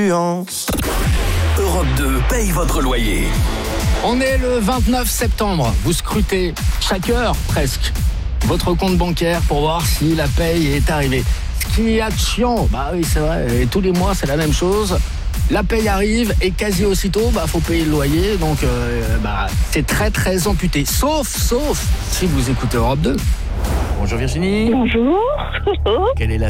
Europe 2 paye votre loyer. On est le 29 septembre. Vous scrutez chaque heure, presque, votre compte bancaire pour voir si la paye est arrivée. Ce qui est chiant, bah oui, c'est vrai, et tous les mois, c'est la même chose. La paye arrive et quasi aussitôt, faut payer le loyer. Donc, c'est très, très amputé. Sauf si vous écoutez Europe 2. Bonjour Virginie. Bonjour. Quelle est la